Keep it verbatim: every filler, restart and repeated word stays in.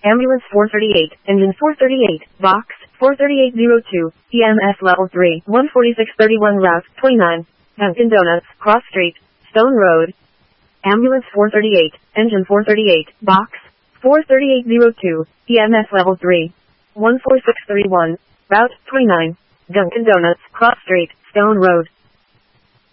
Ambulance four thirty-eight, engine four thirty-eight, box four thirty-eight zero two, E M S level three, one forty-six thirty-one route twenty-nine, Dunkin' Donuts, Cross Street, Stone Road. Ambulance four thirty-eight, engine four thirty-eight, box four thirty-eight zero two, E M S level three, one forty-six thirty-one, route twenty-nine, Dunkin' Donuts, Cross Street, Stone Road.